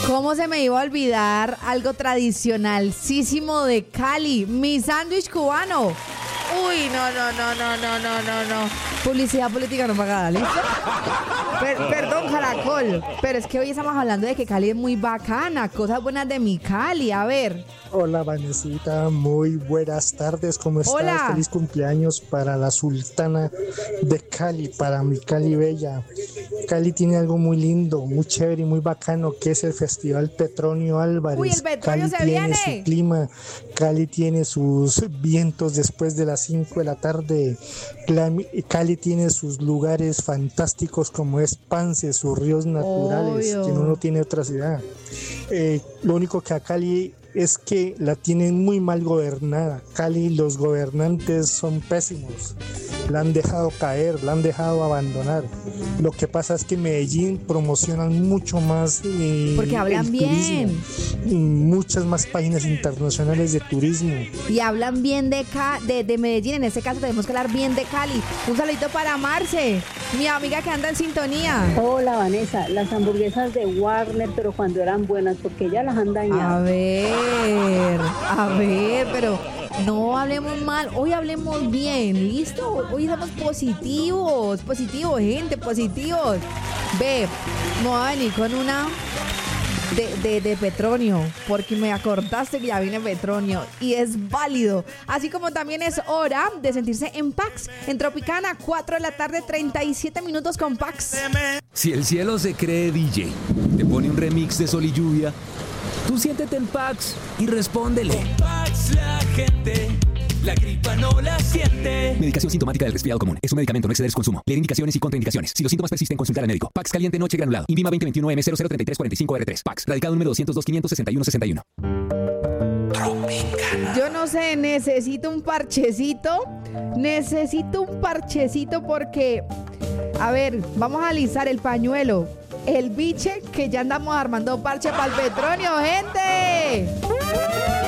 ¿Cómo se me iba a olvidar algo tradicionalísimo de Cali? Mi sándwich cubano. Uy, no. Publicidad política no pagada, ¿listo? Perdón, Caracol, pero es que hoy estamos hablando de que Cali es muy bacana, cosas buenas de mi Cali, a ver. Hola, Vanesita, muy buenas tardes, ¿cómo estás? Hola. Feliz cumpleaños para la sultana de Cali, para mi Cali Bella. Cali tiene algo muy lindo, muy chévere y muy bacano, que es el Festival Petronio Álvarez. Uy, el Petronio Cali se tiene viene. su clima, Cali tiene sus vientos después de las 5 de la tarde, Cali tiene sus lugares fantásticos como es Pance, sus ríos naturales, Obvio. que uno no tiene otra ciudad. Lo único que a Cali es que la tienen muy mal gobernada. Cali, los gobernantes son pésimos. La han dejado caer, la han dejado abandonar. Lo que pasa es que en Medellín promocionan mucho más Porque hablan el bien. turismo, muchas más páginas internacionales de turismo. Y hablan bien de Medellín, en este caso tenemos que hablar bien de Cali. Un saludito para Marce, mi amiga que anda en sintonía. Hola, Vanessa, las hamburguesas de Warner, pero cuando eran buenas, porque ya las han dañado. A ver, pero no hablemos mal, hoy hablemos bien, ¿listo? Hoy somos positivos, gente, positivos. Ve, me voy a venir con una de Petronio, porque me acordaste que ya viene Petronio y es válido. Así como también es hora de sentirse en Pax, en Tropicana, 4 de la tarde, 37 minutos con Pax. Si el cielo se cree DJ, te pone un remix de Sol y Lluvia, tú siéntete en Pax y respóndele. Con Pax la gente, la gripa no la siente. Medicación sintomática del resfriado común. Es un medicamento, no exceder su consumo. Leer indicaciones y contraindicaciones. Si los síntomas persisten, consultar al médico. Pax caliente noche granulado. INVIMA 2021M003345R3. Pax. Radicado número 202-561-61. Yo no sé, necesito un parchecito porque, a ver, vamos a alisar el pañuelo, el biche, que ya andamos armando parche para el Petronio, gente.